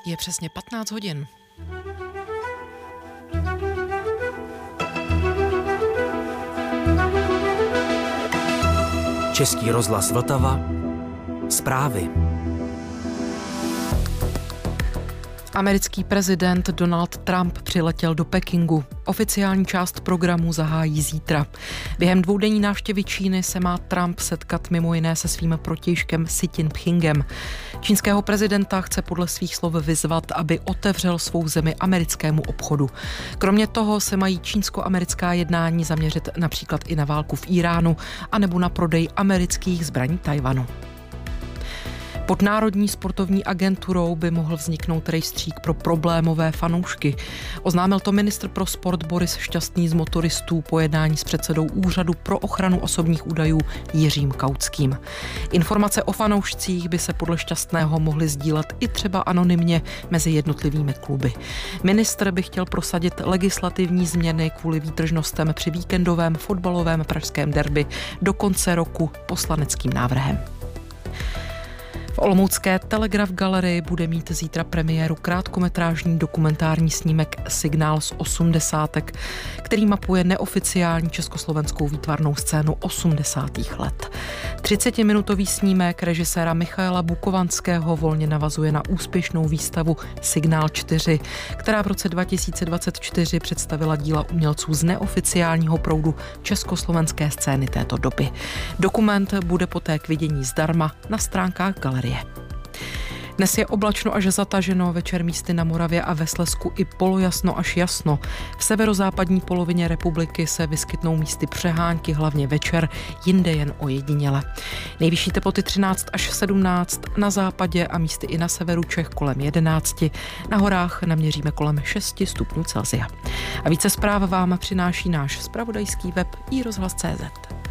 Je přesně 15 hodin. Český rozhlas Vltava. Zprávy. Americký prezident Donald Trump přiletěl do Pekingu. Oficiální část programu zahájí zítra. Během dvoudenní návštěvy Číny se má Trump setkat mimo jiné se svým protějškem Xi Jinpingem. Čínského prezidenta chce podle svých slov vyzvat, aby otevřel svou zemi americkému obchodu. Kromě toho se mají čínsko-americká jednání zaměřit například i na válku v Íránu anebo na prodej amerických zbraní Tchaj-wanu. Pod Národní sportovní agenturou by mohl vzniknout rejstřík pro problémové fanoušky. Oznámil to ministr pro sport Boris Šťastný z Motoristů po jednání s předsedou Úřadu pro ochranu osobních údajů Jiřím Kautským. Informace o fanoušcích by se podle Šťastného mohly sdílet i třeba anonymně mezi jednotlivými kluby. Ministr by chtěl prosadit legislativní změny kvůli výtržnostem při víkendovém fotbalovém pražském derby do konce roku poslaneckým návrhem. V olomoucké Telegraf galerii bude mít zítra premiéru krátkometrážní dokumentární snímek Signál z 80, který mapuje neoficiální československou výtvarnou scénu 80. let. 30-minutový snímek režiséra Michaela Bukovanského volně navazuje na úspěšnou výstavu Signál 4, která v roce 2024 představila díla umělců z neoficiálního proudu československé scény této doby. Dokument bude poté k vidění zdarma na stránkách galerie. Dnes je oblačno až zataženo, večer místy na Moravě a ve Slezsku i polojasno až jasno. V severozápadní polovině republiky se vyskytnou místy přehánky, hlavně večer, jinde jen ojediněle. Nejvyšší teploty 13 až 17, na západě a místy i na severu Čech kolem 11, na horách naměříme kolem 6 stupňů Celsia. A více zpráv vám přináší náš zpravodajský web iRozhlas.cz.